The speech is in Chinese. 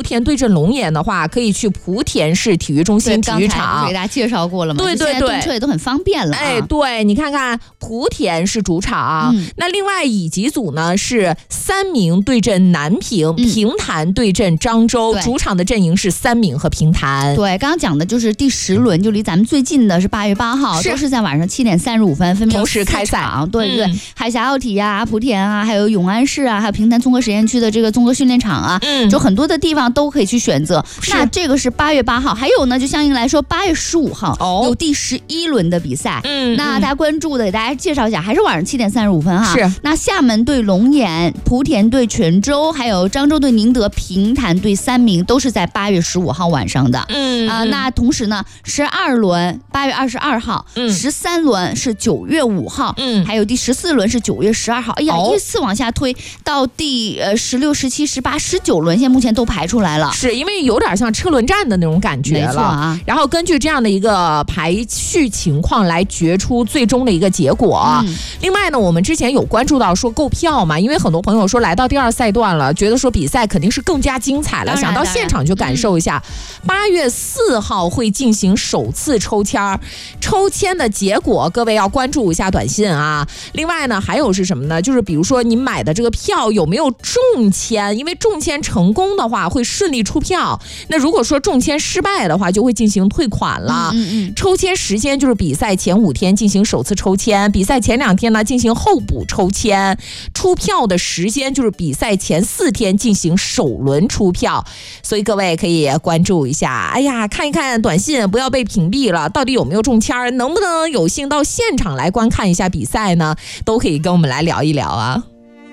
田对阵龙岩的话，可以去莆田市体育中心体育场。 给大家介绍过了嘛？ 对， 现在动车也都很方便了。 对，你看看莆田是主场，那另外乙级组呢是三明对阵南平，平潭对阵漳州，主场的阵营是三明和平潭。 对，刚刚讲的就是第10轮，就离咱们最近的是8月8号，都是在晚上7点35分，分别同时开赛。 对，海峡奥体啊、莆田啊，还有永安市啊，还有平潭综合实验区的这个综合训练场啊，就很多的地方都可以去选择。那这个是8月8号，还有呢，就相应来说8月15号有第11轮的比赛。那大家关注的，给大家介绍一下，还是晚上7点35分哈。 是。 那厦门对龙岩，莆田对泉州，还有漳州对宁德，平潭对三明，都是在8月15号晚上的。那同时呢，12轮8月22号，13轮是9月5号，还有第14轮是9月12号。哎呀，依次往下推到第16、17、18、19轮，现在目前都排出来了。 是因为有点像车轮战的那种感觉了。没错啊。 然后根据这样的一个排序情况来决出最终的一个结果。另外呢，我们之前有关注到说购票嘛，因为很多朋友说来到第2赛段了，觉得说比赛肯定是更加精彩了，想到现场就感受一下。8月4号会进行首次抽签，抽签的结果各位要关注一下短信啊。另外呢，还有是什么呢？就是比如说你买的这个票有没有中签，因为中签成功的话会顺利出票，那如果说中签失败的话就会进行退款了。抽签时间就是比赛前5天进行首次抽签，比赛前2天呢进行候补抽签，出票的时间就是比赛前4天进行首轮出票。所以各位可以关注一下，哎呀，看一看短信，不要被屏蔽了，到底有没有中签，能不能有幸到现场来观看一下比赛呢？都可以跟我们来聊一聊啊。